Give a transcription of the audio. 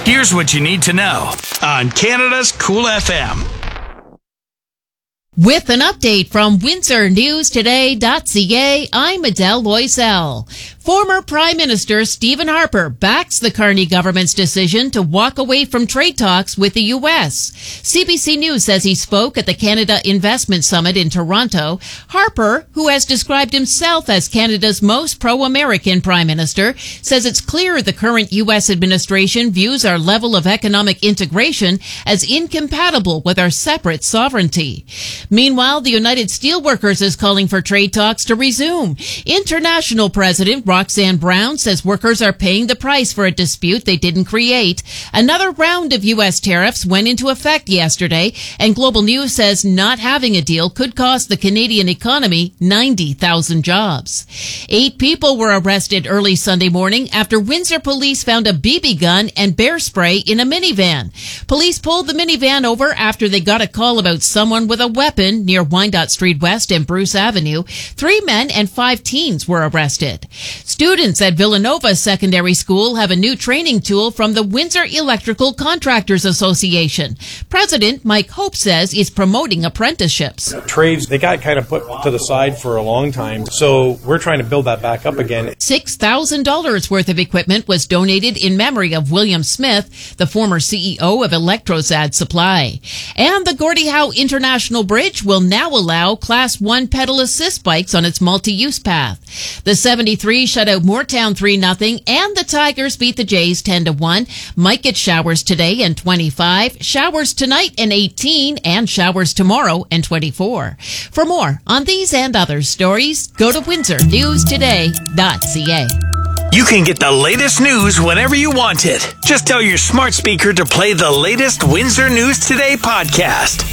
Here's what you need to know on Canada's Cool FM. With an update from WindsorNewsToday.ca, I'm Adele Loisel. Former Prime Minister Stephen Harper backs the Carney government's decision to walk away from trade talks with the U.S. CBC News says he spoke at the Canada Investment Summit in Toronto. Harper, who has described himself as Canada's most pro-American Prime Minister, says it's clear the current U.S. administration views our level of economic integration as incompatible with our separate sovereignty. Meanwhile, the United Steelworkers is calling for trade talks to resume. International President Roxanne Brown says workers are paying the price for a dispute they didn't create. Another round of U.S. tariffs went into effect yesterday, and Global News says not having a deal could cost the Canadian economy 90,000 jobs. 8 people were arrested early Sunday morning after Windsor police found a BB gun and bear spray in a minivan. Police pulled the minivan over after they got a call about someone with a weapon near Wyandotte Street West and Bruce Avenue. 3 men and 5 teens were arrested. Students at Villanova Secondary School have a new training tool from the Windsor Electrical Contractors Association. President Mike Hope says he's promoting apprenticeships. Trades, they got kind of put to the side for a long time, so we're trying to build that back up again. $6,000 worth of equipment was donated in memory of William Smith, the former CEO of Electrosad Supply. And the Gordie Howe International Bridge will now allow Class 1 pedal assist bikes on its multi-use path. The 73 shut out Moortown 3-0, and the Tigers beat the Jays 10-1. Might get showers today and 25, showers tonight and 18, and showers tomorrow and 24. For more on these and other stories, go to WindsorNewsToday.ca. You can get the latest news whenever you want it. Just tell your smart speaker to play the latest Windsor News Today podcast.